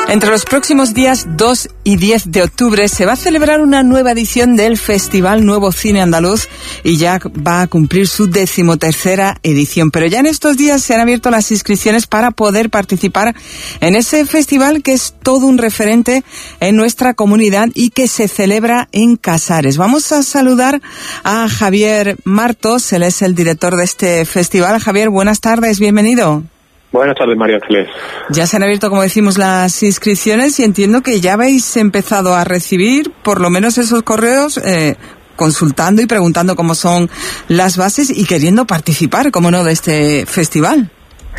Entre los próximos días 2 y 10 de octubre se va a celebrar una nueva edición del Festival Nuevo Cine Andaluz y ya va a cumplir su 13ª edición. Pero ya en estos días se han abierto las inscripciones para poder participar en ese festival que es todo un referente en nuestra comunidad y que se celebra en Casares. Vamos a saludar a Javier Martos, él es el director de este festival. Javier, buenas tardes, bienvenido. Buenas tardes, María Ángeles. Ya se han abierto, como decimos, las inscripciones y entiendo que ya habéis empezado a recibir por lo menos esos correos consultando y preguntando cómo son las bases y queriendo participar, cómo no, de este festival.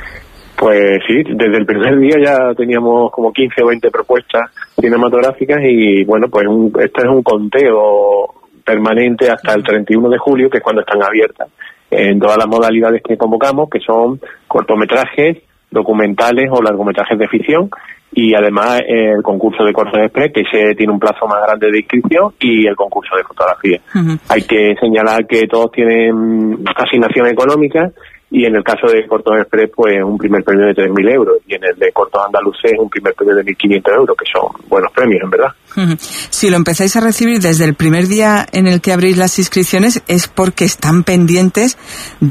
Pues sí, desde el primer día ya teníamos como 15 o 20 propuestas cinematográficas y bueno, pues este es un conteo permanente hasta el 31 de julio, que es cuando están abiertas, en todas las modalidades que convocamos, que son cortometrajes, documentales o largometrajes de ficción, y además el concurso de cortos express, que ese tiene un plazo más grande de inscripción, y el concurso de fotografía. Uh-huh. Hay que señalar que todos tienen asignación económica, y en el caso de cortos express, pues un primer premio de 3.000 euros, y en el de cortos andaluces un primer premio de 1.500 euros, que son buenos premios, en verdad. Uh-huh. Si lo empezáis a recibir desde el primer día en el que abrís las inscripciones, es porque están pendientes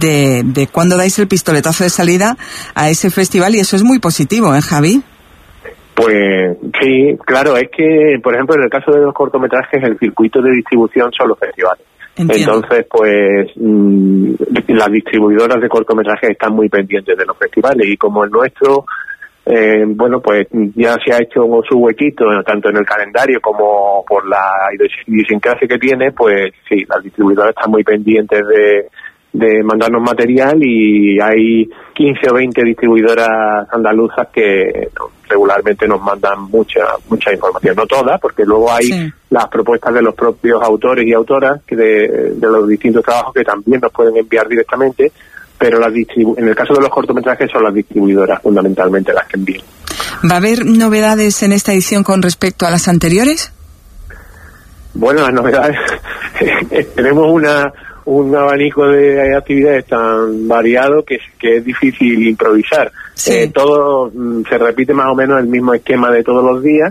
de cuándo dais el pistoletazo de salida a ese festival, y eso es muy positivo, ¿eh, Javi? Pues sí, claro, es que, por ejemplo, en el caso de los cortometrajes, el circuito de distribución son los festivales. Entiendo. Entonces, pues, las distribuidoras de cortometrajes están muy pendientes de los festivales, y como el nuestro, bueno, pues ya se ha hecho su huequito, tanto en el calendario como por la idiosincrasia que tiene, pues sí, las distribuidoras están muy pendientes de mandarnos material, y hay 15 o 20 distribuidoras andaluzas que regularmente nos mandan mucha información, no todas, porque luego hay las propuestas de los propios autores y autoras de los distintos trabajos que también nos pueden enviar directamente, pero en el caso de los cortometrajes son las distribuidoras fundamentalmente las que envían. ¿Va a haber novedades en esta edición con respecto a las anteriores? Bueno, las novedades tenemos un abanico de actividades tan variado que es difícil improvisar. Sí. Todo se repite más o menos el mismo esquema de todos los días,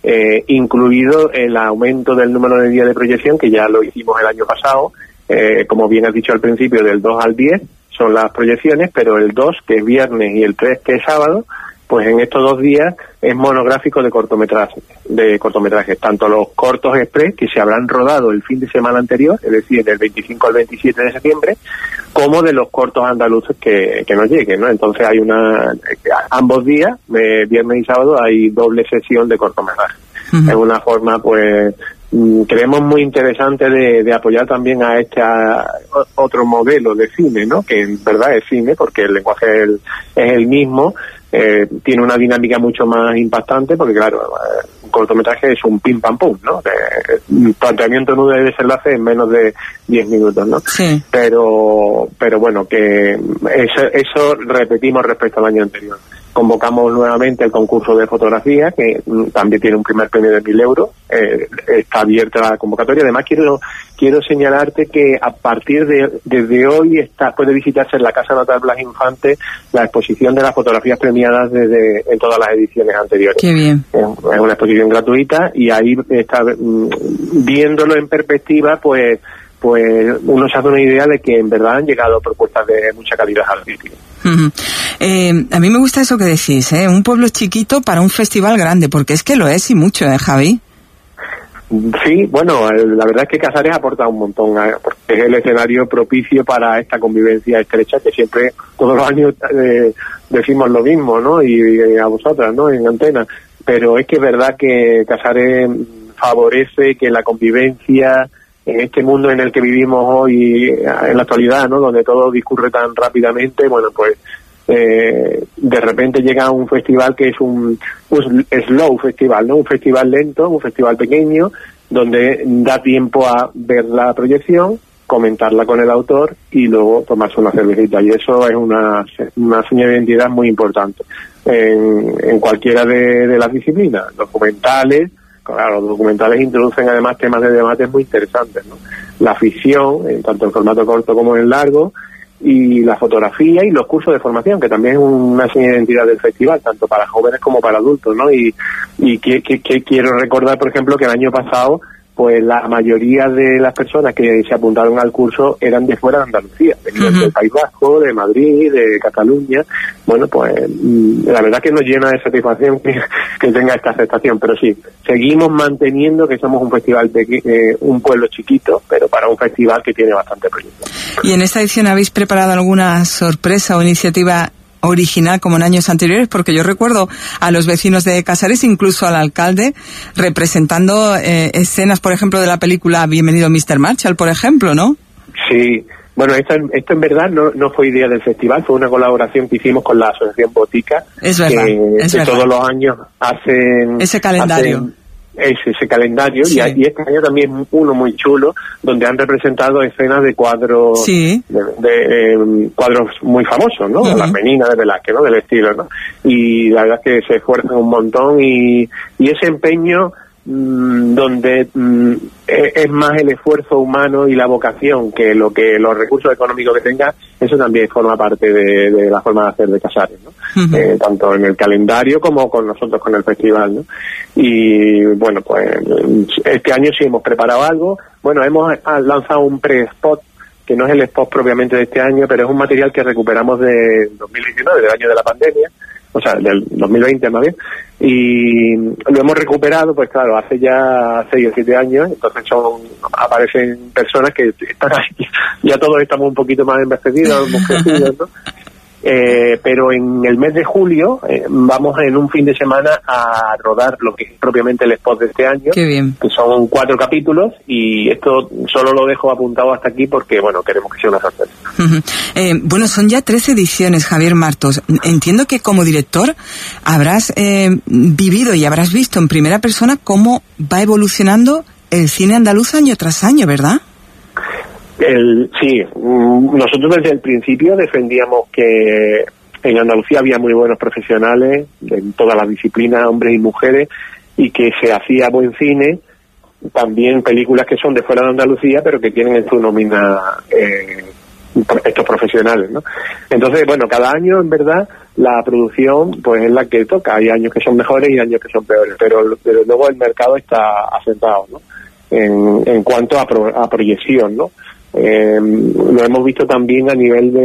incluido el aumento del número de días de proyección, que ya lo hicimos el año pasado. Como bien has dicho al principio, del 2 al 10 son las proyecciones, pero el 2, que es viernes, y el 3, que es sábado, pues en estos 2 días es monográfico de cortometrajes, tanto los cortos express, que se habrán rodado el fin de semana anterior, es decir, del 25 al 27 de septiembre, como de los cortos andaluces que nos lleguen, ¿no? Entonces hay ambos días, viernes y sábado, hay doble sesión de cortometrajes. Uh-huh. Es una forma, pues, creemos muy interesante de apoyar también a otro modelo de cine, ¿no? Que en verdad es cine, porque el lenguaje es el mismo. Tiene una dinámica mucho más impactante, porque claro, un cortometraje es un pim pam pum, ¿no? Un planteamiento nudo de desenlace en menos de 10 minutos, ¿no? Sí. Pero bueno, que eso repetimos respecto al año anterior. Convocamos nuevamente el concurso de fotografía, que también tiene un primer premio de 1.000 euros. Está abierta la convocatoria. Además, quiero señalarte que a partir desde hoy puede visitarse en la Casa Natal Blas Infante la exposición de las fotografías premiadas en todas las ediciones anteriores. Qué bien. Es una exposición gratuita, y ahí está, viéndolo en perspectiva, pues uno se hace una idea de que en verdad han llegado propuestas de mucha calidad al sitio. Uh-huh. A mí me gusta eso que decís, un pueblo chiquito para un festival grande, porque es que lo es, y mucho, Javi. Sí, bueno, la verdad es que Casares aporta un montón, porque es el escenario propicio para esta convivencia estrecha, que siempre, todos los años, decimos lo mismo, ¿no? Y a vosotras, ¿no? En antena. Pero es que es verdad que Casares favorece que la convivencia en este mundo en el que vivimos hoy, en la actualidad, ¿no? Donde todo discurre tan rápidamente, bueno, pues de repente llega un festival que es un slow festival, ¿no? Un festival lento, un festival pequeño, donde da tiempo a ver la proyección, comentarla con el autor y luego tomarse una cervecita, y eso es una señal de identidad muy importante en cualquiera de las disciplinas. Documentales, claro, los documentales introducen además temas de debates muy interesantes, ¿no? La ficción, tanto en formato corto como en largo, y la fotografía y los cursos de formación, que también es una señal de identidad del festival, tanto para jóvenes como para adultos, ¿no? Y que quiero recordar, por ejemplo, que el año pasado pues la mayoría de las personas que se apuntaron al curso eran de fuera de Andalucía, venían del País Vasco, de Madrid, de Cataluña. Bueno, pues la verdad que nos llena de satisfacción que tenga esta aceptación, pero sí, seguimos manteniendo que somos un festival un pueblo chiquito, pero para un festival que tiene bastante proyección. ¿Y en esta edición habéis preparado alguna sorpresa o iniciativa original como en años anteriores? Porque yo recuerdo a los vecinos de Casares, incluso al alcalde, representando escenas, por ejemplo, de la película Bienvenido Mr. Marshall, por ejemplo, ¿no? Sí, bueno, esto en verdad no fue idea del festival, fue una colaboración que hicimos con la Asociación Botica, es verdad, que todos los años hacen ese calendario. Ese calendario, sí. y este año también uno muy chulo, donde han representado escenas de cuadros, sí. de cuadros muy famosos, ¿no? Las Meninas de Velázquez, ¿no? Del estilo, ¿no? Y la verdad es que se esfuerzan un montón y ese empeño donde es más el esfuerzo humano y la vocación que los recursos económicos que tenga, eso también forma parte de la forma de hacer de Casares, ¿no? Tanto en el calendario como con nosotros con el festival, ¿no? Y bueno, pues este año sí hemos preparado algo. Bueno, hemos lanzado un pre-spot que no es el spot propiamente de este año, pero es un material que recuperamos de 2019, del año de la pandemia, o sea, del 2020 más bien, y lo hemos recuperado, pues claro, hace ya 6 o 7 años, entonces aparecen personas que están ahí, ya todos estamos un poquito más envejecidos, ¿no? Pero en el mes de julio vamos en un fin de semana a rodar lo que es propiamente el spot de este año. Qué bien. Que son 4 capítulos y esto solo lo dejo apuntado hasta aquí porque, bueno, queremos que sea una sorpresa. Bueno, son ya 13 ediciones, Javier Martos. Entiendo que como director habrás vivido y habrás visto en primera persona cómo va evolucionando el cine andaluz año tras año, ¿verdad? Sí, nosotros desde el principio defendíamos que en Andalucía había muy buenos profesionales en todas las disciplinas, hombres y mujeres, y que se hacía buen cine, también películas que son de fuera de Andalucía, pero que tienen en su nómina estos profesionales, ¿no? Entonces, bueno, cada año, en verdad, la producción pues es la que toca. Hay años que son mejores y años que son peores, pero desde luego el mercado está asentado, ¿no? En cuanto a proyección, ¿no? Lo hemos visto también a nivel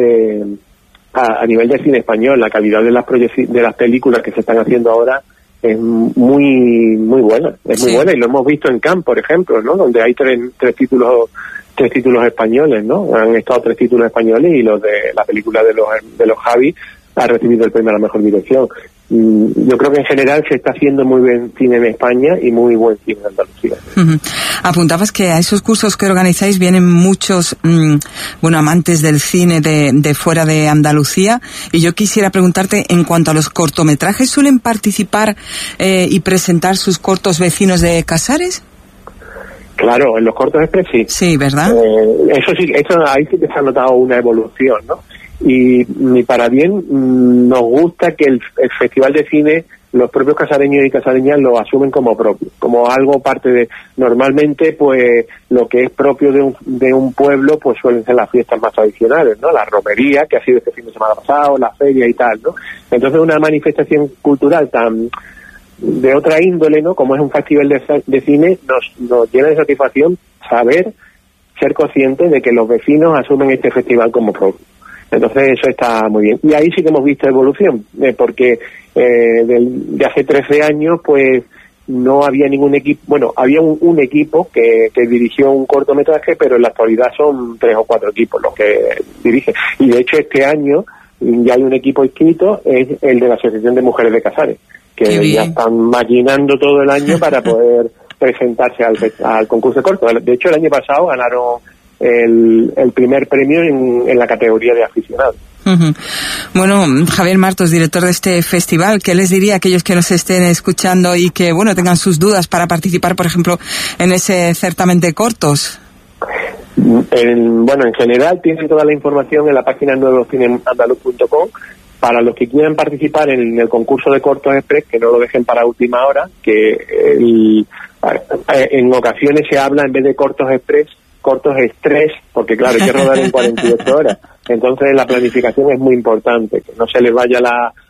de cine español. La calidad de las películas que se están haciendo ahora es muy buena, muy buena, y lo hemos visto en Cannes, por ejemplo, ¿no? Donde hay tres títulos españoles, ¿no? Han estado 3 títulos españoles y los de la película de los Javi ha recibido el premio a la mejor dirección. Yo creo que en general se está haciendo muy buen cine en España y muy buen cine en Andalucía. Apuntabas que a esos cursos que organizáis vienen muchos amantes del cine de fuera de Andalucía, y yo quisiera preguntarte, en cuanto a los cortometrajes, ¿suelen participar y presentar sus cortos vecinos de Casares? Claro, en los cortos express sí. Sí, ¿verdad? Ahí sí que se ha notado una evolución, ¿no? Y para bien nos gusta que el Festival de Cine, los propios casareños y casareñas lo asumen como propio, como algo parte de... Normalmente, pues, lo que es propio de un pueblo, pues suelen ser las fiestas más tradicionales, ¿no? La romería, que ha sido este fin de semana pasado, la feria y tal, ¿no? Entonces, una manifestación cultural tan de otra índole, ¿no? Como es un festival de cine, nos llena de satisfacción ser conscientes de que los vecinos asumen este festival como propio. Entonces eso está muy bien. Y ahí sí que hemos visto evolución, porque de hace 13 años, pues no había ningún equipo, bueno, había un equipo que dirigió un cortometraje, pero en la actualidad son 3 o 4 equipos los que dirigen. Y de hecho este año ya hay un equipo inscrito, es el de la Asociación de Mujeres de Casares, que ya están maquinando todo el año para poder presentarse al concurso de corto. De hecho el año pasado ganaron el primer premio en la categoría de aficionados. Bueno, Javier Martos, director de este festival, ¿qué les diría a aquellos que nos estén escuchando y que, bueno, tengan sus dudas para participar, por ejemplo, en ese certamen de cortos? En general tienen toda la información en la página nuevocineandaluz.com. Para los que quieran participar en el concurso de cortos express, que no lo dejen para última hora, que en ocasiones se habla, en vez de cortos express, cortos es 3, porque claro, hay que rodar en 48 horas. Entonces la planificación es muy importante, que no se le vaya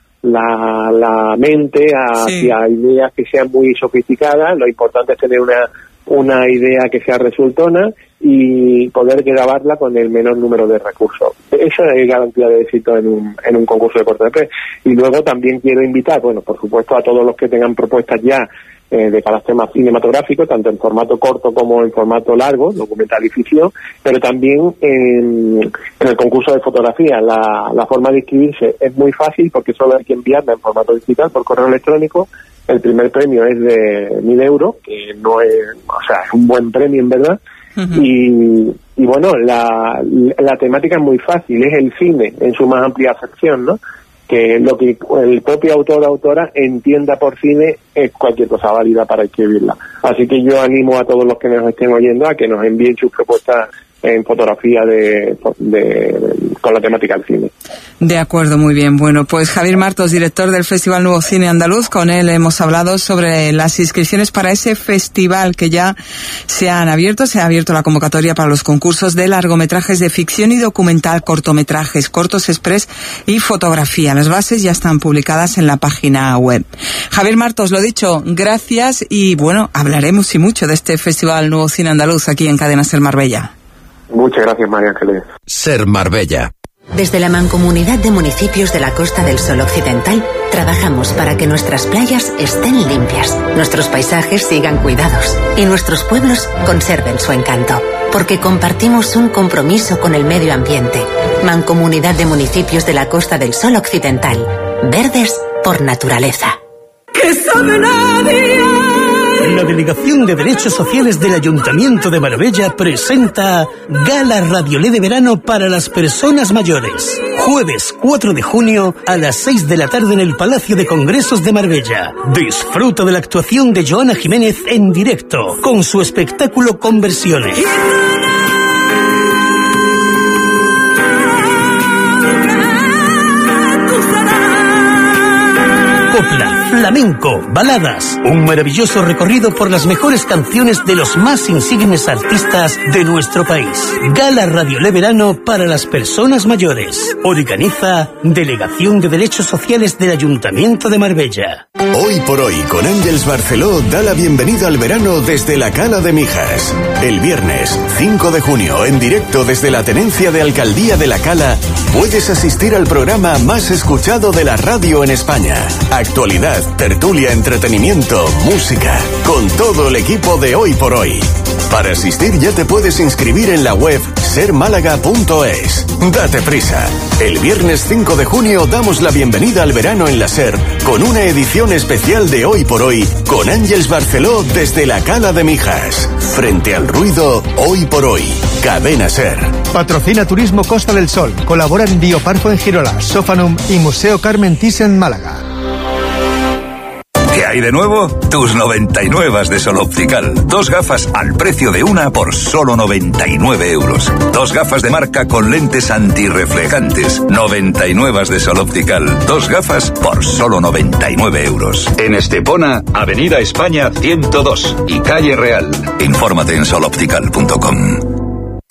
la mente hacia ideas que sean muy sofisticadas. Lo importante es tener una idea que sea resultona y poder grabarla con el menor número de recursos. Eso es garantía de éxito en un concurso de cortometraje. Y luego también quiero invitar, bueno, por supuesto, a todos los que tengan propuestas ya de carácter más cinematográfico, tanto en formato corto como en formato largo, documental y ficción, pero también en el concurso de fotografía. La forma de inscribirse es muy fácil porque solo hay que enviarla en formato digital por correo electrónico. El primer premio es de 1.000 euros, que no es, o sea, es un buen premio en verdad. Uh-huh. Y bueno, la temática es muy fácil, es el cine en su más amplia acepción, ¿no? Que lo que el propio autor o autora entienda por cine es cualquier cosa válida para escribirla. Así que yo animo a todos los que nos estén oyendo a que nos envíen sus propuestas en fotografía con la temática del cine. De acuerdo, muy bien. Bueno, pues Javier Martos, director del Festival Nuevo Cine Andaluz, con él hemos hablado sobre las inscripciones para ese festival que ya se han abierto. Se ha abierto la convocatoria para los concursos de largometrajes de ficción y documental, cortometrajes, cortos express y fotografía. Las bases ya están publicadas en la página web. Javier Martos, lo dicho, gracias y bueno, hablaremos y mucho de este Festival Nuevo Cine Andaluz aquí en Cadena Ser Marbella. Muchas gracias, María Ángeles. Ser Marbella. Desde la Mancomunidad de Municipios de la Costa del Sol Occidental, trabajamos para que nuestras playas estén limpias, nuestros paisajes sigan cuidados y nuestros pueblos conserven su encanto. Porque compartimos un compromiso con el medio ambiente. Mancomunidad de Municipios de la Costa del Sol Occidental. Verdes por naturaleza. ¿Qué sabe nadie? La Delegación de Derechos Sociales del Ayuntamiento de Marbella presenta Gala Radiolé de Verano para las Personas Mayores. Jueves 4 de junio a las 6 de la tarde en el Palacio de Congresos de Marbella. Disfruta de la actuación de Joana Jiménez en directo con su espectáculo Conversiones. Copla, flamenco, baladas, un maravilloso recorrido por las mejores canciones de los más insignes artistas de nuestro país. Gala Radiolé Verano para las Personas Mayores. Organiza Delegación de Derechos Sociales del Ayuntamiento de Marbella. Hoy por hoy, con Ángeles Barceló, da la bienvenida al verano desde la Cala de Mijas. El viernes 5 de junio, en directo desde la Tenencia de Alcaldía de la Cala, puedes asistir al programa más escuchado de la radio en España. Actualidad, tertulia, entretenimiento, música, con todo el equipo de Hoy por Hoy. Para asistir ya te puedes inscribir en la web sermálaga.es. Date prisa. El viernes 5 de junio damos la bienvenida al verano en la SER con una edición especial de Hoy por Hoy con Ángeles Barceló desde la Cala de Mijas. Frente al ruido, Hoy por Hoy. Cadena SER. Patrocina Turismo Costa del Sol. Colaboran Bioparco en Girola, Sofanum y Museo Carmen Thyssen en Málaga. ¿Qué hay de nuevo? Tus 99 de Sol Optical. 2 gafas al precio de una por solo 99 euros. 2 gafas de marca con lentes antirreflejantes. 99 de Sol Optical. 2 gafas por solo 99 euros. En Estepona, Avenida España 102 y Calle Real. Infórmate en soloptical.com.